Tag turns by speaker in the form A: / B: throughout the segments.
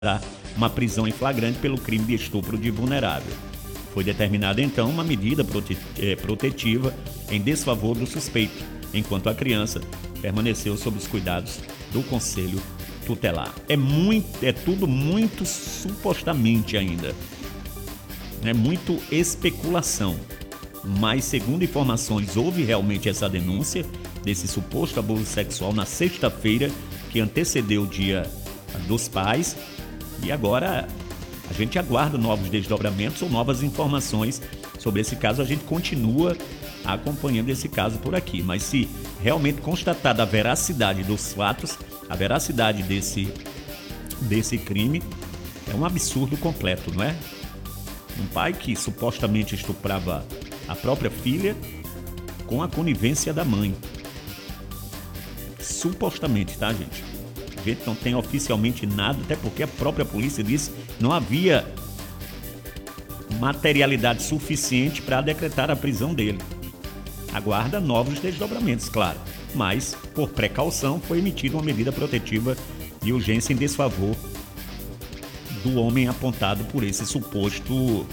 A: uma prisão em flagrante pelo crime de estupro de vulnerável. Foi determinada então uma medida protetiva em desfavor do suspeito, enquanto a criança permaneceu sob os cuidados do Conselho Tutelar. É tudo muito supostamente ainda. É muito especulação. Mas, segundo informações, houve realmente essa denúncia desse suposto abuso sexual na sexta-feira, que antecedeu o Dia dos Pais. E agora a gente aguarda novos desdobramentos ou novas informações sobre esse caso. A gente continua acompanhando esse caso por aqui. Mas se realmente constatada a veracidade dos fatos, a veracidade desse crime, é um absurdo completo, não é? Um pai que supostamente estuprava a própria filha com a conivência da mãe. Supostamente, tá, gente? A gente não tem oficialmente nada, até porque a própria polícia disse que não havia materialidade suficiente para decretar a prisão dele. Aguarda novos desdobramentos, claro, mas, por precaução, foi emitida uma medida protetiva de urgência em desfavor do homem apontado por esse suposto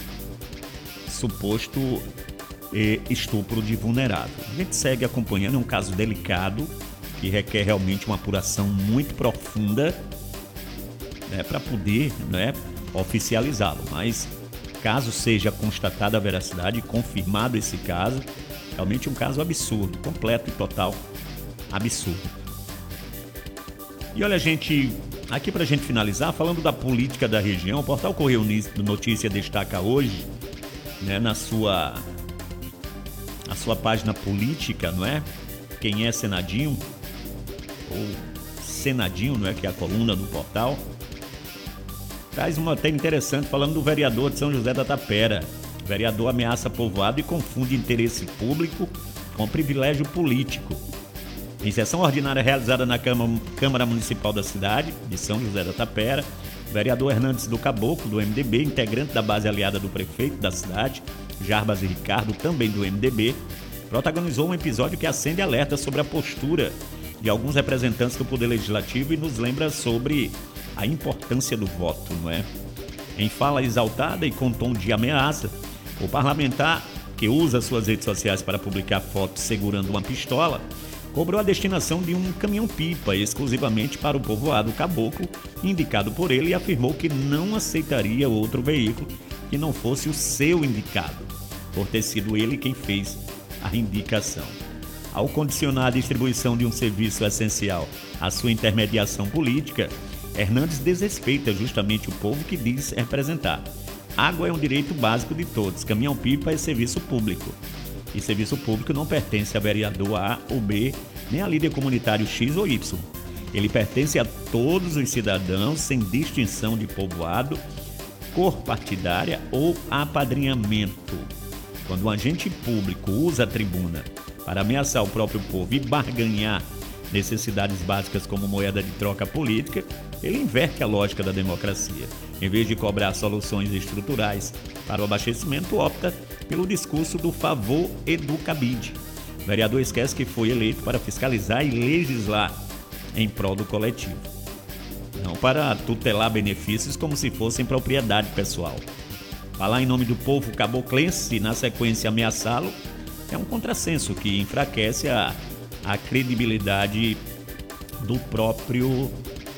A: estupro de vulnerável. A gente segue acompanhando, é um caso delicado que requer realmente uma apuração muito profunda, né, para poder, né, oficializá-lo. Mas caso seja constatada a veracidade e confirmado esse caso, realmente um caso absurdo, completo e total absurdo. E olha, gente, aqui pra gente finalizar, falando da política da região, o portal Correio Notícia destaca hoje, né, na sua página política, não é? Quem é Senadinho, ou Senadinho, não é? Que é a coluna do portal, traz uma matéria interessante falando do vereador de São José da Tapera. O vereador ameaça povoado e confunde interesse público com privilégio político. Em sessão ordinária realizada na Câmara Municipal da cidade de São José da Tapera, o vereador Hernandes do Caboclo, do MDB, integrante da base aliada do prefeito da cidade, Jarbas e Ricardo, também do MDB, protagonizou um episódio que acende alerta sobre a postura de alguns representantes do Poder Legislativo e nos lembra sobre a importância do voto, não é? Em fala exaltada e com tom de ameaça, o parlamentar, que usa suas redes sociais para publicar fotos segurando uma pistola, cobrou a destinação de um caminhão-pipa exclusivamente para o povoado Caboclo, indicado por ele, e afirmou que não aceitaria outro veículo que não fosse o seu indicado, por ter sido ele quem fez a indicação. Ao condicionar a distribuição de um serviço essencial à sua intermediação política, Hernandes desrespeita justamente o povo que diz representar. Água é um direito básico de todos, caminhão-pipa é serviço público. E serviço público não pertence a vereador A ou B, nem a líder comunitário X ou Y. Ele pertence a todos os cidadãos, sem distinção de povoado, cor partidária ou apadrinhamento. Quando um agente público usa a tribuna para ameaçar o próprio povo e barganhar necessidades básicas como moeda de troca política, ele inverte a lógica da democracia. Em vez de cobrar soluções estruturais para o abastecimento, opta pelo discurso do favor e do cabide. O vereador esquece que foi eleito para fiscalizar e legislar em prol do coletivo, não para tutelar benefícios como se fossem propriedade pessoal. Falar em nome do povo caboclense e, na sequência, ameaçá-lo é um contrassenso que enfraquece a credibilidade do próprio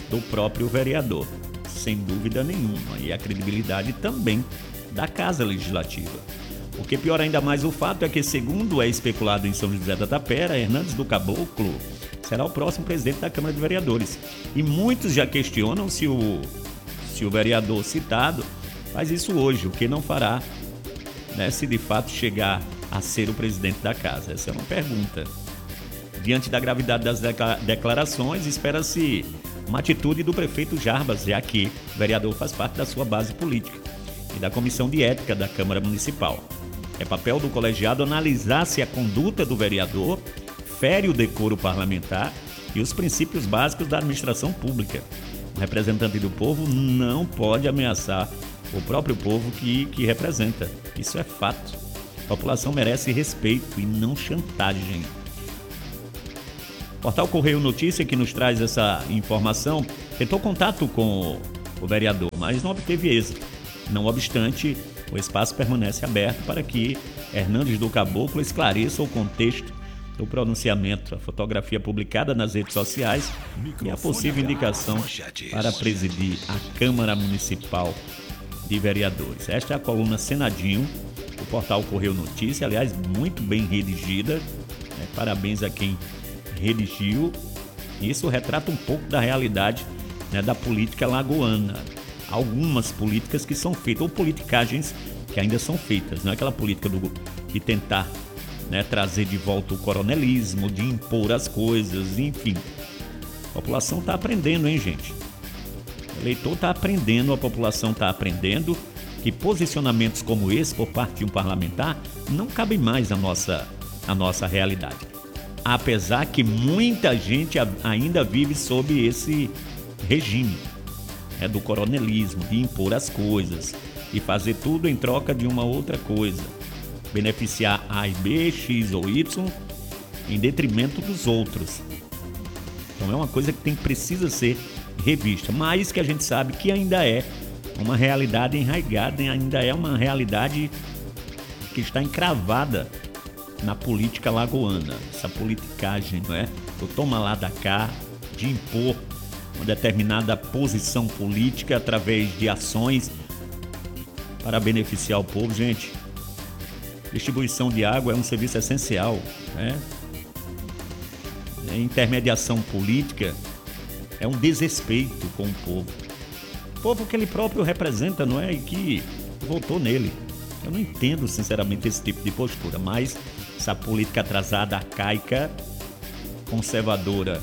A: vereador, sem dúvida nenhuma, e a credibilidade também da Casa Legislativa. O que piora ainda mais o fato é que, segundo é especulado em São José da Tapera, Hernandes do Caboclo será o próximo presidente da Câmara de Vereadores. E muitos já questionam se o vereador citado faz isso hoje, o que não fará, né, se de fato chegar a ser o presidente da casa. Essa é uma pergunta. Diante da gravidade das declarações, espera-se uma atitude do prefeito Jarbas, já que o vereador faz parte da sua base política e da Comissão de Ética da Câmara Municipal. É papel do colegiado analisar se a conduta do vereador fere o decoro parlamentar e os princípios básicos da administração pública. Um representante do povo não pode ameaçar o próprio povo que representa. Isso é fato. A população merece respeito e não chantagem. O portal Correio Notícia, que nos traz essa informação, tentou contato com o vereador, mas não obteve êxito. Não obstante, o espaço permanece aberto para que Hernandes do Caboclo esclareça o contexto do pronunciamento, a fotografia publicada nas redes sociais e a possível indicação para presidir a Câmara Municipal de Vereadores. Esta é a coluna Senadinho, o portal Correio Notícia, aliás, muito bem redigida, né? Parabéns a quem redigiu. Isso retrata um pouco da realidade, né, da política lagoana. Algumas políticas que são feitas, ou politicagens que ainda são feitas, não é aquela política de tentar, né, trazer de volta o coronelismo, de impor as coisas, enfim. A população está aprendendo, hein, gente? O eleitor está aprendendo, a população está aprendendo que posicionamentos como esse por parte de um parlamentar não cabem mais na nossa realidade. Apesar que muita gente ainda vive sob esse regime, do coronelismo, de impor as coisas e fazer tudo em troca de uma outra coisa. Beneficiar A e B, X ou Y, em detrimento dos outros. Então é uma coisa que precisa ser revista, mas que a gente sabe que ainda é uma realidade enraizada, ainda é uma realidade que está encravada na política lagoana. Essa politicagem, não é? O toma lá da cá, de impor uma determinada posição política através de ações para beneficiar o povo. Gente, distribuição de água é um serviço essencial, né? Intermediação política é um desrespeito com o povo. O povo que ele próprio representa, não é? E que votou nele. Eu não entendo, sinceramente, esse tipo de postura, mas essa política atrasada, arcaica, conservadora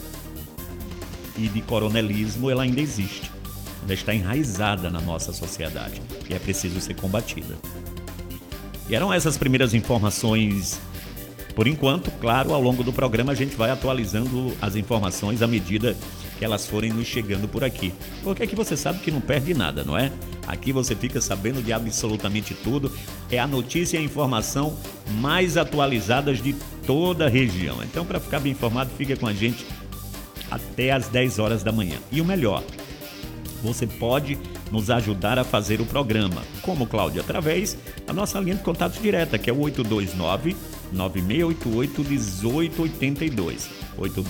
A: e de coronelismo, ela ainda existe. Ela está enraizada na nossa sociedade e é preciso ser combatida. E eram essas primeiras informações. Por enquanto, claro, ao longo do programa a gente vai atualizando as informações à medida que elas forem nos chegando por aqui. Porque aqui você sabe que não perde nada, não é? Aqui você fica sabendo de absolutamente tudo. É a notícia e a informação mais atualizadas de toda a região. Então, para ficar bem informado, fica com a gente até às 10 horas da manhã. E o melhor, você pode nos ajudar a fazer o programa. Como, Cláudio? Através da nossa linha de contato direta, que é o 829-9688-1882.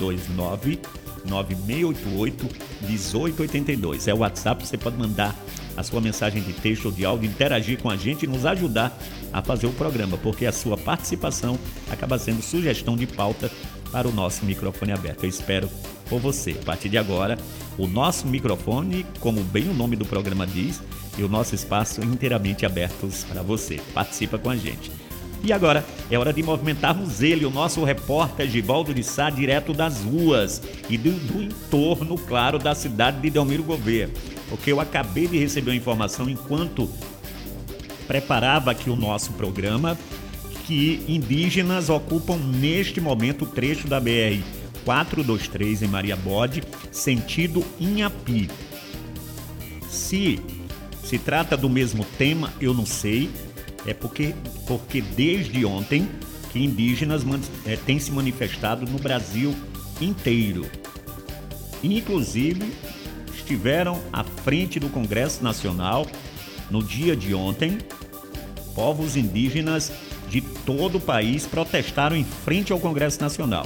A: 829-9688-1882. É o WhatsApp, você pode mandar a sua mensagem de texto ou de áudio, interagir com a gente e nos ajudar a fazer o programa, porque a sua participação acaba sendo sugestão de pauta para o nosso microfone aberto. Eu espero por você. A partir de agora, o nosso microfone, como bem o nome do programa diz, e o nosso espaço inteiramente abertos para você. Participa com a gente. E agora é hora de movimentarmos ele, o nosso repórter Givaldo de Sá, direto das ruas e do entorno, claro, da cidade de Delmiro Gouveia. Porque eu acabei de receber uma informação enquanto preparava aqui o nosso programa, que indígenas ocupam neste momento o trecho da BR-423 em Maria Bode, sentido Inhapi. Se trata do mesmo tema, eu não sei. É porque desde ontem que indígenas têm se manifestado no Brasil inteiro. Inclusive, estiveram à frente do Congresso Nacional no dia de ontem. Povos indígenas de todo o país protestaram em frente ao Congresso Nacional.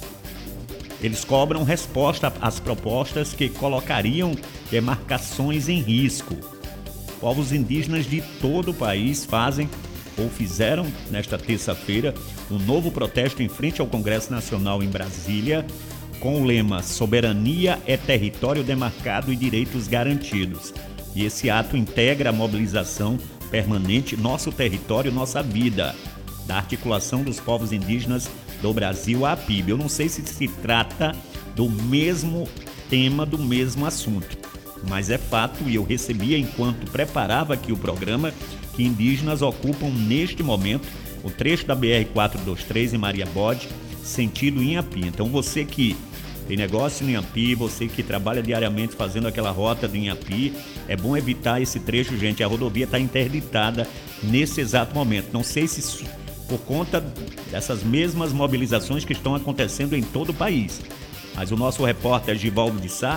A: Eles cobram resposta às propostas que colocariam demarcações em risco. Povos indígenas de todo o país fizeram nesta terça-feira um novo protesto em frente ao Congresso Nacional em Brasília, com o lema "Soberania é território demarcado e direitos garantidos". E esse ato integra a mobilização permanente Nosso Território, Nossa Vida, da Articulação dos Povos Indígenas do Brasil, a APIB. Eu não sei se se trata do mesmo tema, do mesmo assunto, mas é fato, e eu recebia enquanto preparava aqui o programa, que indígenas ocupam neste momento o trecho da BR-423 em Maria Bode, sentido Inhapi. Então você que tem negócio em Inhapi, você que trabalha diariamente fazendo aquela rota do Inhapi, é bom evitar esse trecho, gente. A rodovia está interditada nesse exato momento. Não sei se por conta dessas mesmas mobilizações que estão acontecendo em todo o país, mas o nosso repórter Givaldo de Sá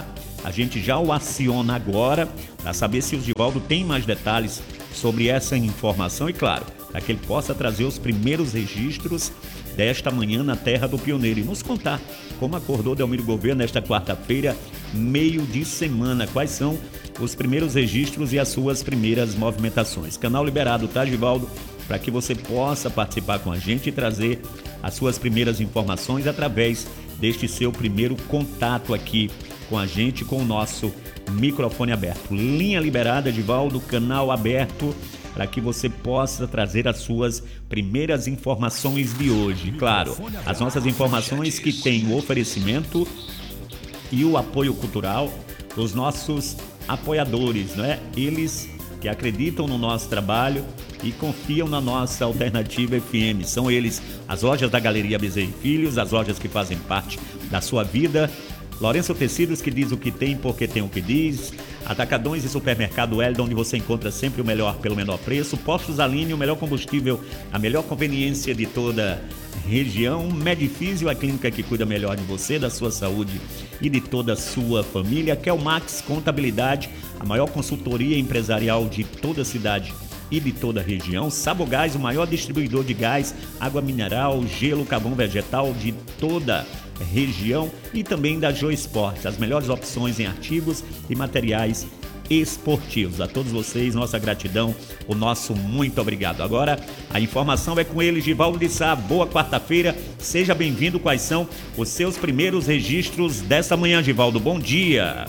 A: A gente já o aciona agora para saber se o Givaldo tem mais detalhes sobre essa informação e, claro, para que ele possa trazer os primeiros registros desta manhã na Terra do Pioneiro e nos contar como acordou Delmiro Gouveia nesta quarta-feira, meio de semana. Quais são os primeiros registros e as suas primeiras movimentações. Canal liberado, tá, Givaldo? Para que você possa participar com a gente e trazer as suas primeiras informações através deste seu primeiro contato aqui com a gente, com o nosso microfone aberto. Linha liberada, Givaldo, canal aberto, para que você possa trazer as suas primeiras informações de hoje. Claro, as nossas informações que têm o oferecimento e o apoio cultural dos nossos apoiadores, né? Eles que acreditam no nosso trabalho e confiam na nossa Alternativa FM. São eles as lojas da Galeria Bezerra e Filhos, as lojas que fazem parte da sua vida. Lourenço Tecidos, que diz o que tem porque tem o que diz. Atacadões e Supermercado Hélida, onde você encontra sempre o melhor pelo menor preço. Postos Aline, o melhor combustível, a melhor conveniência de toda região. Medifísio, a clínica que cuida melhor de você, da sua saúde e de toda a sua família. Kelmax Contabilidade, a maior consultoria empresarial de toda a cidade e de toda a região. Sabogás, o maior distribuidor de gás, água mineral, gelo, carvão vegetal de toda a região, e também da Joe Esportes, as melhores opções em artigos e materiais esportivos. A todos vocês, nossa gratidão, o nosso muito obrigado. Agora, a informação é com ele, Givaldo de Sá. Boa quarta-feira, seja bem-vindo. Quais são os seus primeiros registros dessa manhã, Givaldo? Bom dia.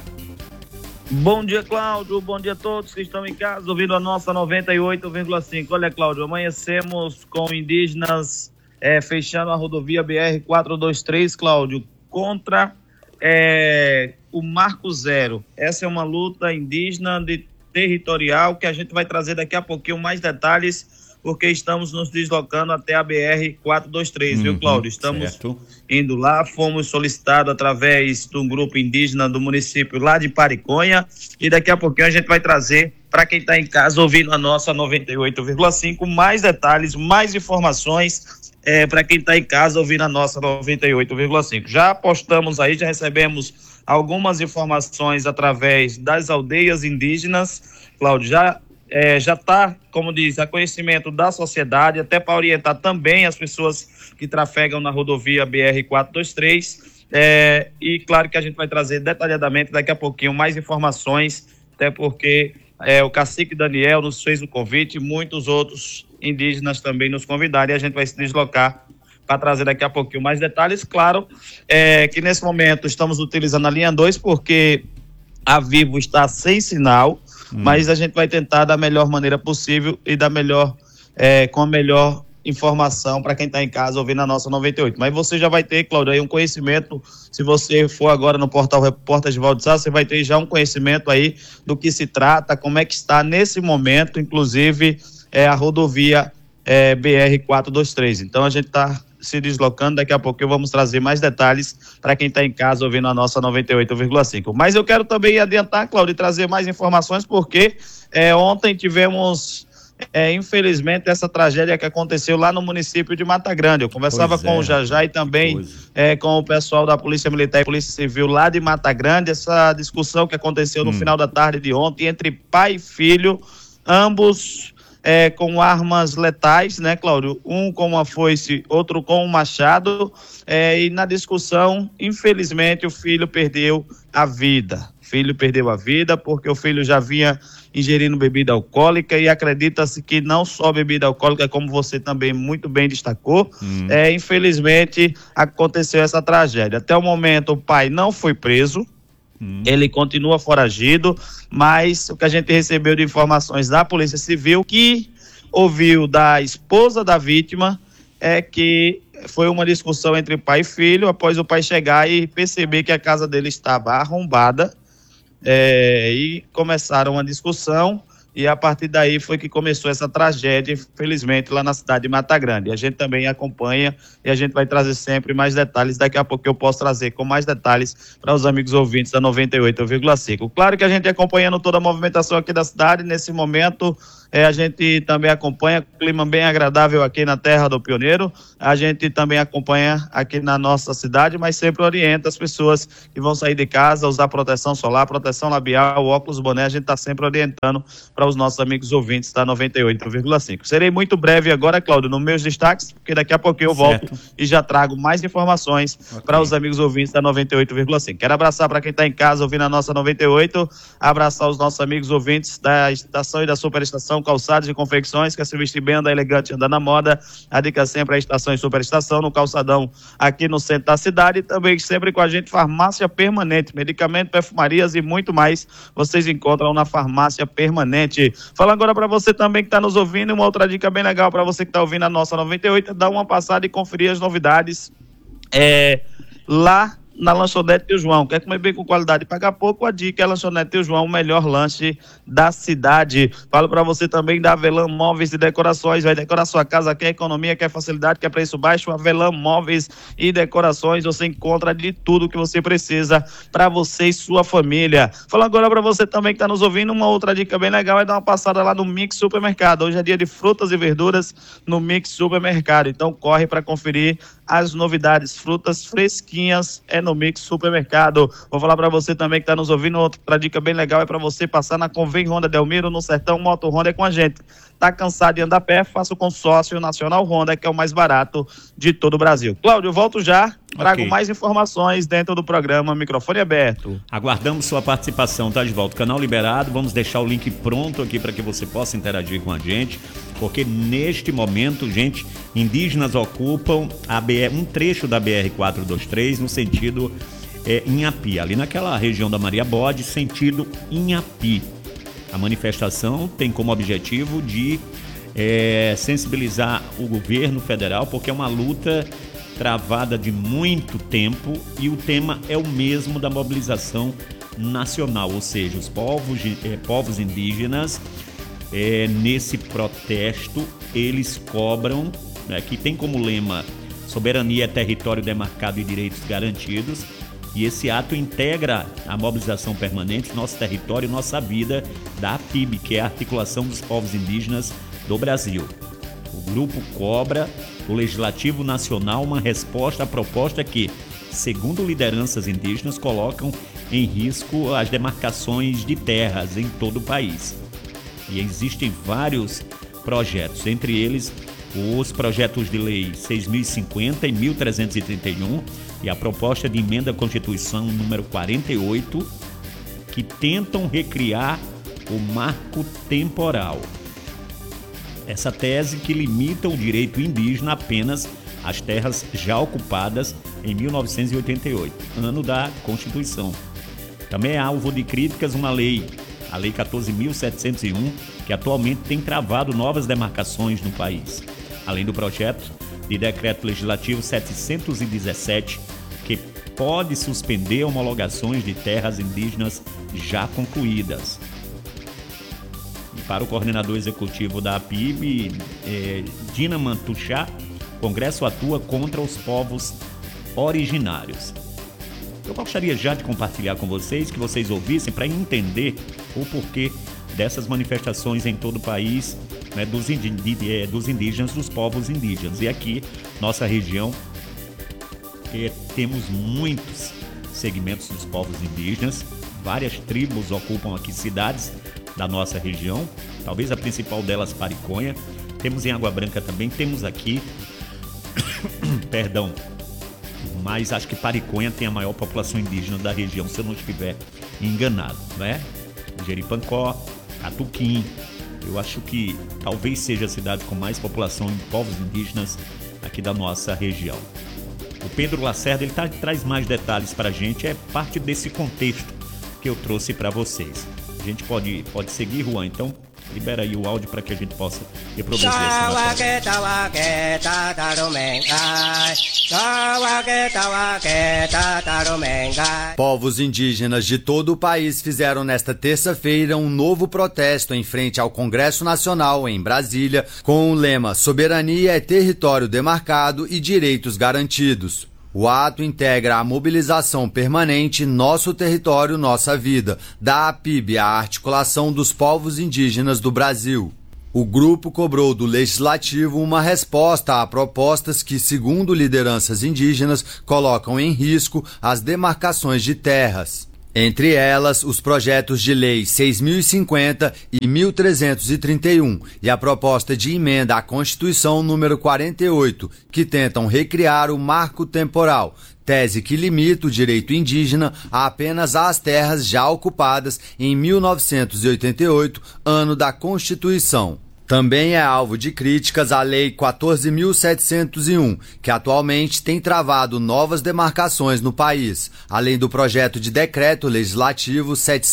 B: Bom dia, Cláudio. Bom dia a todos que estão em casa ouvindo a nossa 98,5. Olha, Cláudio, amanhecemos com indígenas fechando a rodovia BR-423, Cláudio, contra o Marco Zero. Essa é uma luta indígena territorial que a gente vai trazer daqui a pouquinho mais detalhes, porque estamos nos deslocando até a BR-423, viu, Cláudio? Estamos indo lá, fomos solicitados através de um grupo indígena do município lá de Pariconha, e daqui a pouquinho a gente vai trazer para quem está em casa ouvindo a nossa 98,5 mais detalhes, mais informações para quem está em casa ouvindo a nossa 98,5. Já postamos aí, já recebemos algumas informações através das aldeias indígenas, Cláudio, já está, como diz, a conhecimento da sociedade, até para orientar também as pessoas que trafegam na rodovia BR-423, e claro que a gente vai trazer detalhadamente daqui a pouquinho mais informações, até porque o cacique Daniel nos fez o convite, muitos outros indígenas também nos convidaram, e a gente vai se deslocar para trazer daqui a pouquinho mais detalhes. Claro que nesse momento estamos utilizando a linha 2 porque a Vivo está sem sinal, mas a gente vai tentar da melhor maneira possível e com a melhor informação para quem está em casa ouvindo a nossa 98. Mas você já vai ter, Cláudio, aí um conhecimento, se você for agora no portal Repórter Givaldo de Sá, você vai ter já um conhecimento aí do que se trata, como é que está nesse momento, inclusive a rodovia BR-423. Então a gente está se deslocando, daqui a pouco vamos trazer mais detalhes para quem está em casa ouvindo a nossa 98,5. Mas eu quero também adiantar, Cláudio, e trazer mais informações, porque ontem tivemos, infelizmente, essa tragédia que aconteceu lá no município de Mata Grande. Eu conversava com o Jajá e também com o pessoal da Polícia Militar e Polícia Civil lá de Mata Grande, essa discussão que aconteceu no final da tarde de ontem entre pai e filho, ambos com armas letais, né, Cláudio? Um com uma foice, outro com um machado, e na discussão, infelizmente, o filho perdeu a vida. Porque o filho já vinha ingerindo bebida alcoólica, e acredita-se que não só bebida alcoólica, como você também muito bem destacou, infelizmente aconteceu essa tragédia. Até o momento o pai não foi preso, ele continua foragido, mas o que a gente recebeu de informações da Polícia Civil, que ouviu da esposa da vítima, é que foi uma discussão entre pai e filho, após o pai chegar e perceber que a casa dele estava arrombada, e começaram uma discussão, e a partir daí foi que começou essa tragédia, infelizmente, lá na cidade de Mata Grande. A gente também acompanha e a gente vai trazer sempre mais detalhes. Daqui a pouco eu posso trazer com mais detalhes para os amigos ouvintes da 98,5. Claro que a gente acompanhando toda a movimentação aqui da cidade, nesse momento A gente também acompanha, clima bem agradável aqui na terra do Pioneiro. A gente também acompanha aqui na nossa cidade, mas sempre orienta as pessoas que vão sair de casa, usar proteção solar, proteção labial, óculos, boné. A gente está sempre orientando para os nossos amigos ouvintes da 98,5. Serei muito breve agora, Cláudio, nos meus destaques, porque daqui a pouquinho eu volto e já trago mais informações para os amigos ouvintes da 98,5. Quero abraçar para quem está em casa ouvindo a nossa 98, abraçar os nossos amigos ouvintes da estação e da superestação, calçados e confecções, quer se vestir bem, andar elegante, andar na moda. A dica sempre é a estação e superestação, no calçadão aqui no centro da cidade, e também sempre com a gente Farmácia Permanente, medicamento, perfumarias e muito mais, vocês encontram na Farmácia Permanente. Falando agora para você também que está nos ouvindo, uma outra dica bem legal para você que está ouvindo a nossa 98, dá uma passada e conferir as novidades lá na lanchonete Tio João. Quer comer bem com qualidade e pagar pouco? A dica é a lanchonete Tio João, o melhor lanche da cidade. Falo para você também da Avelã Móveis e Decorações. Vai decorar sua casa, quer economia, quer facilidade, quer preço baixo? Avelã Móveis e Decorações, você encontra de tudo que você precisa para você e sua família. Falo agora para você também que está nos ouvindo, uma outra dica bem legal é dar uma passada lá no Mix Supermercado. Hoje é dia de frutas e verduras no Mix Supermercado, então corre para conferir as novidades, frutas fresquinhas no Mix Supermercado. Vou falar para você também que está nos ouvindo, outra dica bem legal é para você passar na Convém Honda Delmiro, no Sertão Moto Honda com a gente. Tá cansado de andar a pé? Faça o consórcio Nacional Honda, que é o mais barato de todo o Brasil. Cláudio, eu volto já, trago mais informações dentro do programa Microfone Aberto.
A: Aguardamos sua participação, tá de volta, canal liberado, vamos deixar o link pronto aqui para que você possa interagir com a gente, porque neste momento, gente, indígenas ocupam um trecho da BR-423 no sentido Inhapi, ali naquela região da Maria Bode, sentido Inhapi. A manifestação tem como objetivo de sensibilizar o governo federal, porque é uma luta travada de muito tempo e o tema é o mesmo da mobilização nacional, ou seja, os povos indígenas, nesse protesto, eles cobram, que tem como lema soberania, território demarcado e direitos garantidos. E esse ato integra a mobilização permanente, nosso território e nossa vida da APIB, que é a Articulação dos Povos Indígenas do Brasil. O grupo cobra do Legislativo Nacional uma resposta à proposta que, segundo lideranças indígenas, colocam em risco as demarcações de terras em todo o país. E existem vários projetos, entre eles os projetos de lei 6.050 e 1.331 e a proposta de emenda à Constituição número 48, que tentam recriar o marco temporal. Essa tese que limita o direito indígena apenas às terras já ocupadas em 1988, ano da Constituição. Também é alvo de críticas uma lei, a Lei 14.701, que atualmente tem travado novas demarcações no país. Além do projeto de decreto legislativo 717, que pode suspender homologações de terras indígenas já concluídas. E para o coordenador executivo da APIB, Dina Mantuchá, o Congresso atua contra os povos originários. Eu gostaria já de compartilhar com vocês, que vocês ouvissem, para entender o porquê dessas manifestações em todo o país, dos indígenas, dos povos indígenas. E aqui, nossa região, temos muitos segmentos dos povos indígenas, várias tribos ocupam aqui cidades da nossa região, talvez a principal delas, Pariconha. Temos em Água Branca também, temos aqui, perdão, mas acho que Pariconha tem a maior população indígena da região, se eu não estiver enganado, né? Jeripancó, Catuquim, eu acho que talvez seja a cidade com mais população de povos indígenas aqui da nossa região. O Pedro Lacerda, ele traz mais detalhes para a gente, é parte desse contexto que eu trouxe para vocês. A gente pode seguir, Juan, então libera aí o áudio para que a gente possa reproduzir essa matéria.
C: Povos indígenas de todo o país fizeram nesta terça-feira um novo protesto em frente ao Congresso Nacional em Brasília, com o lema Soberania é território demarcado e direitos garantidos. O ato integra a mobilização permanente Nosso Território, Nossa Vida, da APIB, a Articulação dos Povos Indígenas do Brasil. O grupo cobrou do Legislativo uma resposta a propostas que, segundo lideranças indígenas, colocam em risco as demarcações de terras. Entre elas, os projetos de lei 6.050 e 1.331 e a proposta de emenda à Constituição número 48, que tentam recriar o marco temporal, tese que limita o direito indígena apenas às terras já ocupadas em 1988, ano da Constituição. Também é alvo de críticas a Lei 14.701, que atualmente tem travado novas demarcações no país, além do projeto de decreto legislativo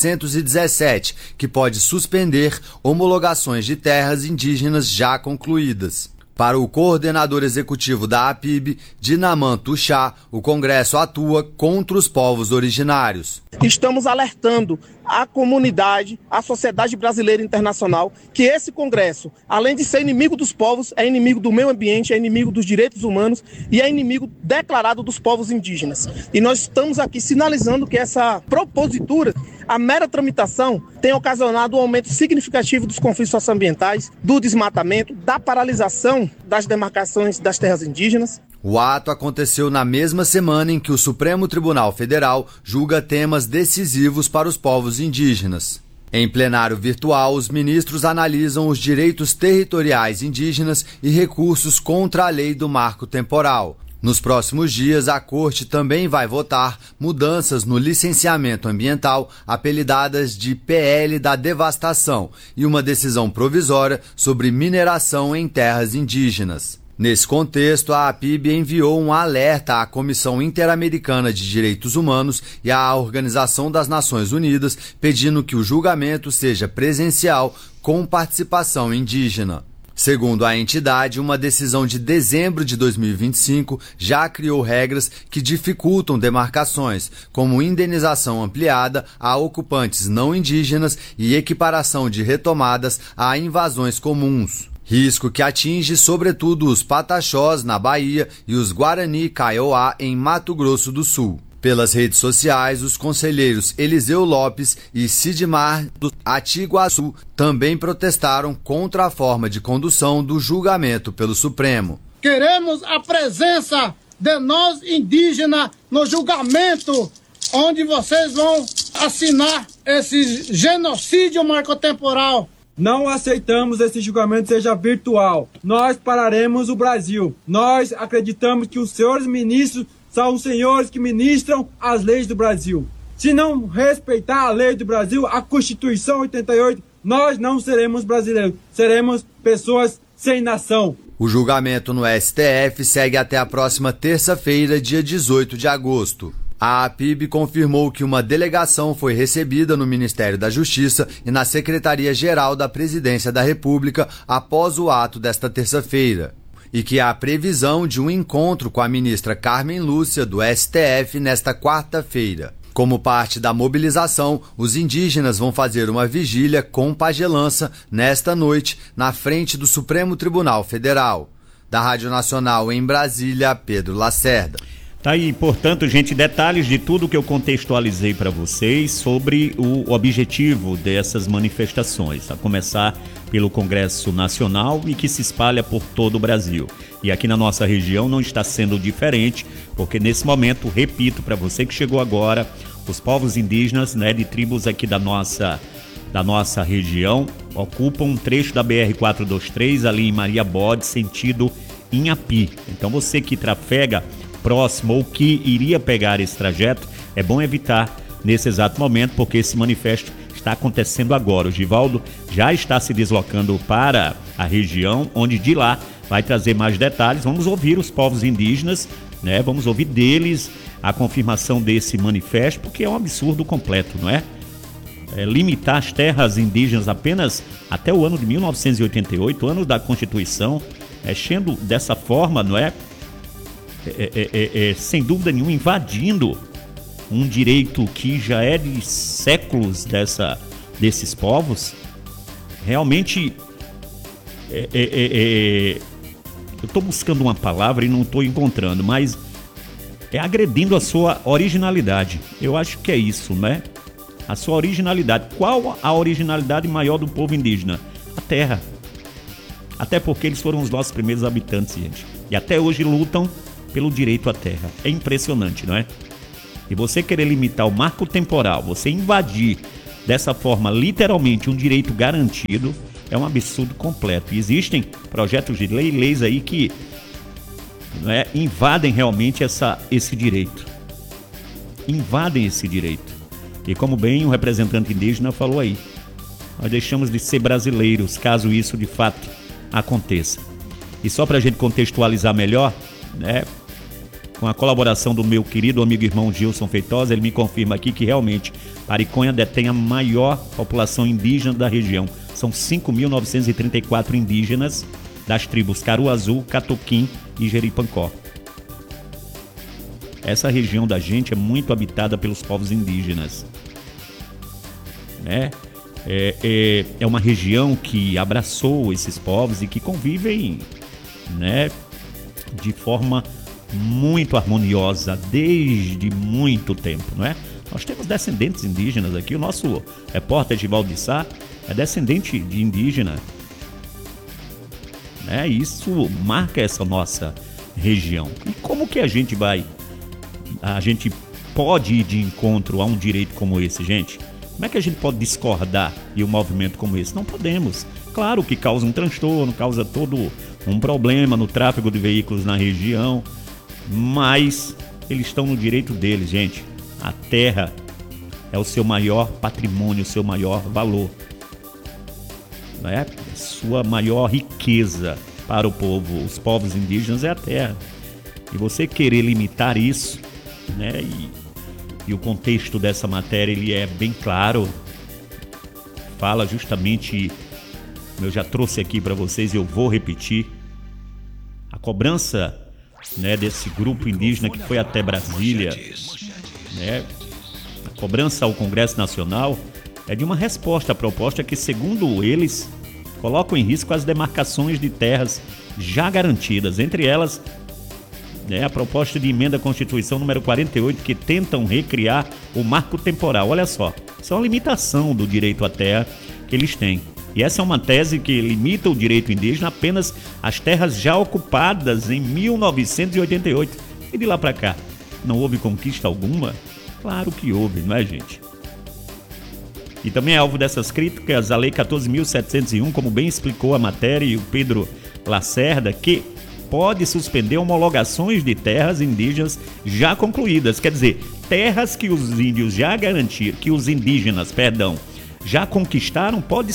C: 717, que pode suspender homologações de terras indígenas já concluídas. Para o coordenador executivo da APIB, Dinaman Tuxá, o Congresso atua contra os povos originários.
D: Estamos alertando a comunidade, a sociedade brasileira e internacional, que esse Congresso, além de ser inimigo dos povos, é inimigo do meio ambiente, é inimigo dos direitos humanos e é inimigo declarado dos povos indígenas. E nós estamos aqui sinalizando que essa propositura, a mera tramitação, tem ocasionado um aumento significativo dos conflitos socioambientais, do desmatamento, da paralisação das demarcações das terras indígenas.
C: O ato aconteceu na mesma semana em que o Supremo Tribunal Federal julga temas decisivos para os povos indígenas. Em plenário virtual, os ministros analisam os direitos territoriais indígenas e recursos contra a lei do marco temporal. Nos próximos dias, a Corte também vai votar mudanças no licenciamento ambiental, apelidadas de PL da devastação, e uma decisão provisória sobre mineração em terras indígenas. Nesse contexto, a APIB enviou um alerta à Comissão Interamericana de Direitos Humanos e à Organização das Nações Unidas, pedindo que o julgamento seja presencial com participação indígena. Segundo a entidade, uma decisão de dezembro de 2025 já criou regras que dificultam demarcações, como indenização ampliada a ocupantes não indígenas e equiparação de retomadas a invasões comuns. Risco que atinge sobretudo os Pataxós, na Bahia, e os Guarani Kaiowá, em Mato Grosso do Sul. Pelas redes sociais, os conselheiros Eliseu Lopes e Sidmar do Atiguaçu também protestaram contra a forma de condução do julgamento pelo Supremo.
E: Queremos a presença de nós indígenas no julgamento, onde vocês vão assinar esse genocídio marcotemporal.
F: Não aceitamos esse julgamento seja virtual. Nós pararemos o Brasil. Nós acreditamos que os senhores ministros são os senhores que ministram as leis do Brasil. Se não respeitar a lei do Brasil, a Constituição 88, nós não seremos brasileiros. Seremos pessoas sem nação.
C: O julgamento no STF segue até a próxima terça-feira, dia 18 de agosto. A APIB confirmou que uma delegação foi recebida no Ministério da Justiça e na Secretaria-Geral da Presidência da República após o ato desta terça-feira, e que há previsão de um encontro com a ministra Carmen Lúcia do STF nesta quarta-feira. Como parte da mobilização, os indígenas vão fazer uma vigília com pagelança nesta noite na frente do Supremo Tribunal Federal. Da Rádio Nacional em Brasília, Pedro Lacerda.
A: Tá aí, portanto, gente, detalhes de tudo que eu contextualizei para vocês sobre o objetivo dessas manifestações, a começar pelo Congresso Nacional e que se espalha por todo o Brasil. E aqui na nossa região não está sendo diferente, porque nesse momento, repito para você que chegou agora, os povos indígenas, né, de tribos aqui da nossa região ocupam um trecho da BR-423 ali em Maria Bode, sentido Inhapi. Então você que trafega próximo ou que iria pegar esse trajeto, é bom evitar nesse exato momento, porque esse manifesto está acontecendo agora. O Givaldo já está se deslocando para a região, onde de lá vai trazer mais detalhes. Vamos ouvir os povos indígenas, né? Vamos ouvir deles a confirmação desse manifesto, porque é um absurdo completo, não é? Limitar as terras indígenas apenas até o ano de 1988, ano da Constituição, mexendo dessa forma, não é? Sem dúvida nenhuma, invadindo um direito que já é de séculos desses povos. Realmente, eu estou buscando uma palavra e não estou encontrando, mas é agredindo a sua originalidade. Eu acho que é isso, né? A sua originalidade. Qual a originalidade maior do povo indígena? A terra. Até porque eles foram os nossos primeiros habitantes, gente. E até hoje lutam pelo direito à terra. É impressionante, não é? E você querer limitar o marco temporal, você invadir dessa forma literalmente um direito garantido, é um absurdo completo. E existem projetos de lei, leis aí que invadem realmente esse direito. Invadem esse direito. E como bem o representante indígena falou aí, nós deixamos de ser brasileiros caso isso de fato aconteça. E só para a gente contextualizar melhor, né, com a colaboração do meu querido amigo e irmão Gilson Feitosa, ele me confirma aqui que realmente Ariconha detém a maior população indígena da região. São 5.934 indígenas das tribos Caruazu, Catuquim e Jeripancó. Essa região da gente é muito habitada pelos povos indígenas, né? É uma região que abraçou esses povos e que convivem, né, de forma muito harmoniosa desde muito tempo, não é? Nós temos descendentes indígenas aqui. O nosso repórter Givaldo de Sá é descendente de indígena, né? Isso marca essa nossa região. E como que a gente pode ir de encontro a um direito como esse, gente? Como é que a gente pode discordar de um movimento como esse? Não podemos. Claro que causa um transtorno, causa todo um problema no tráfego de veículos na região, mas eles estão no direito deles, gente. A terra é o seu maior patrimônio, o seu maior valor, não é? Sua maior riqueza para o povo, os povos indígenas, é a terra. E você querer limitar isso, né? E o contexto dessa matéria, ele é bem claro, fala justamente, eu já trouxe aqui para vocês e eu vou repetir, a cobrança, né, desse grupo indígena que foi até Brasília, né, a cobrança ao Congresso Nacional é de uma resposta à proposta que, segundo eles, colocam em risco as demarcações de terras já garantidas, entre elas, né, a proposta de emenda à Constituição número 48, que tentam recriar o marco temporal. Olha só, isso é uma limitação do direito à terra que eles têm. E essa é uma tese que limita o direito indígena apenas às terras já ocupadas em 1988. E de lá para cá, não houve conquista alguma? Claro que houve, não é, gente? E também é alvo dessas críticas a Lei 14.701, como bem explicou a matéria e o Pedro Lacerda, que pode suspender homologações de terras indígenas já concluídas. Quer dizer, terras que os índios já garantiram, que os indígenas, já conquistaram, podem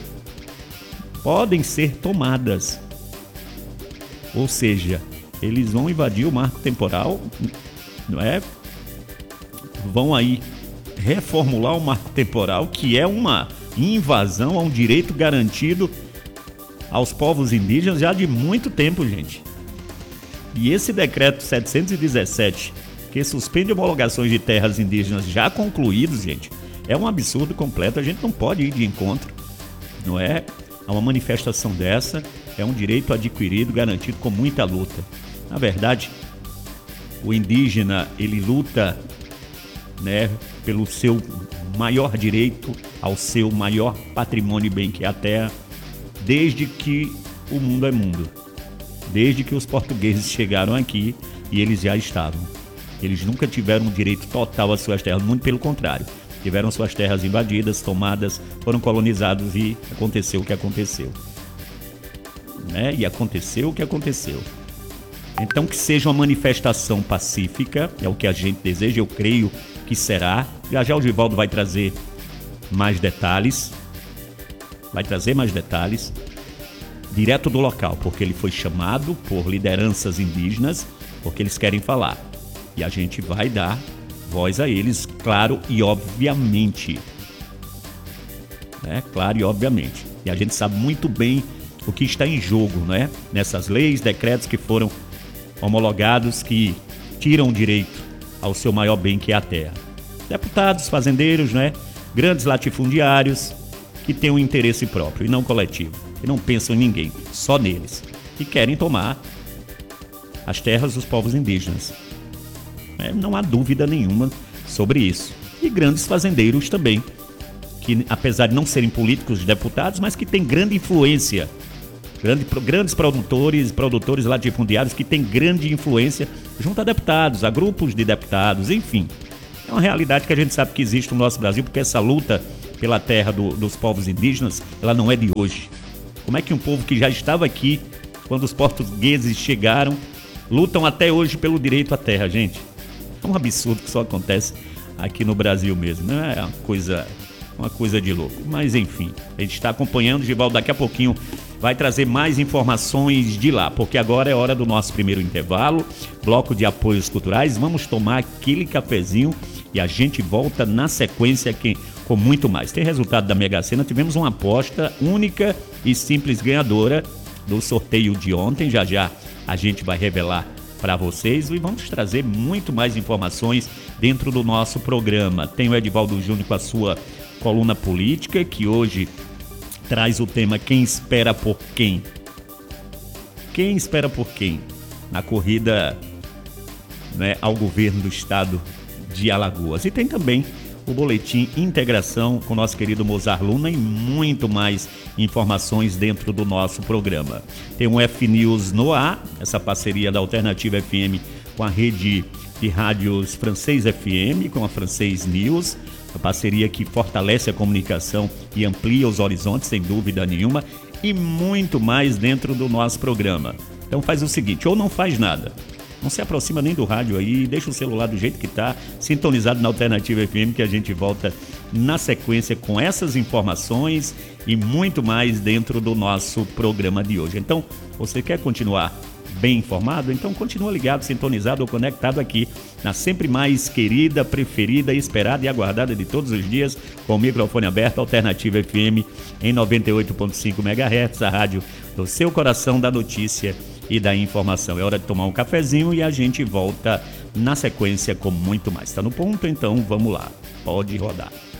A: ser tomadas. Ou seja, eles vão invadir o marco temporal, não é? Vão aí reformular o marco temporal, que é uma invasão a um direito garantido aos povos indígenas já de muito tempo, gente. E esse decreto 717, que suspende homologações de terras indígenas já concluídas, gente, é um absurdo completo. A gente não pode ir de encontro, não é? A uma manifestação dessa é um direito adquirido, garantido com muita luta. Na verdade, o indígena, ele luta, né, pelo seu maior direito ao seu maior patrimônio e bem, que é a terra, desde que o mundo é mundo. Desde que os portugueses chegaram aqui e eles já estavam. Eles nunca tiveram um direito total às suas terras, muito pelo contrário. Tiveram suas terras invadidas, tomadas, foram colonizados e aconteceu o que aconteceu. Né? E aconteceu o que aconteceu. Então, que seja uma manifestação pacífica, é o que a gente deseja, eu creio que será. Já já o Givaldo vai trazer mais detalhes. Direto do local, porque ele foi chamado por lideranças indígenas, porque eles querem falar. E a gente vai dar voz a eles, claro e obviamente. Claro e obviamente. E a gente sabe muito bem o que está em jogo, né? Nessas leis, decretos que foram homologados, que tiram o direito ao seu maior bem, que é a terra. Deputados, fazendeiros, né? Grandes latifundiários, que têm um interesse próprio e não coletivo, que não pensam em ninguém, só neles, que querem tomar as terras dos povos indígenas. Não há dúvida nenhuma sobre isso. E grandes fazendeiros também, que apesar de não serem políticos deputados, mas que têm grande influência grandes produtores latifundiários que têm grande influência junto a deputados, a grupos de deputados, enfim. É uma realidade que a gente sabe que existe no nosso Brasil, porque essa luta pela terra dos povos indígenas, ela não é de hoje. Como é que um povo que já estava aqui, quando os portugueses chegaram, lutam até hoje pelo direito à terra, gente? É um absurdo que só acontece aqui no Brasil mesmo, não é uma coisa de louco. Mas enfim, a gente está acompanhando. Givaldo daqui a pouquinho vai trazer mais informações de lá, porque agora é hora do nosso primeiro intervalo, bloco de apoios culturais. Vamos tomar aquele cafezinho e a gente volta na sequência aqui com muito mais. Tem resultado da Mega Sena, tivemos uma aposta única e simples ganhadora do sorteio de ontem. Já já a gente vai revelar para vocês e vamos trazer muito mais informações dentro do nosso programa. Tem o Edivaldo Júnior com a sua coluna política, que hoje traz o tema Quem espera por quem? Quem espera por quem? Na corrida, né, ao governo do estado de Alagoas. E tem também o boletim Integração com o nosso querido Mozart Luna e muito mais informações dentro do nosso programa. Tem um F-News no ar, essa parceria da Alternativa FM com a rede de rádios Francês FM, com a Francês News, a parceria que fortalece a comunicação e amplia os horizontes, sem dúvida nenhuma, e muito mais dentro do nosso programa. Então faz o seguinte, ou não faz nada, não se aproxima nem do rádio aí, deixa o celular do jeito que está, sintonizado na Alternativa FM, que a gente volta na sequência com essas informações e muito mais dentro do nosso programa de hoje. Então, você quer continuar bem informado? Então continua ligado, sintonizado ou conectado aqui na sempre mais querida, preferida, esperada e aguardada de todos os dias, com o microfone aberto, Alternativa FM em 98.5 MHz, a rádio do seu coração, da notícia e da informação. É hora de tomar um cafezinho e a gente volta na sequência com muito mais. Está no ponto? Então vamos lá, pode rodar.